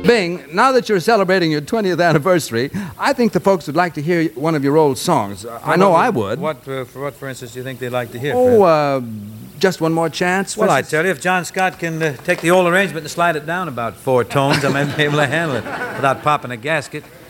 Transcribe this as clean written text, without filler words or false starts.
Bing, now that you're celebrating your 20th anniversary, I think the folks would like to hear one of your old songs. I know I would. What, for instance, do you think they'd like to hear? Oh, Just One More Chance? Well, I tell you, if John Scott can take the old arrangement and slide it down about 4 tones, I may be able to handle it without popping a gasket.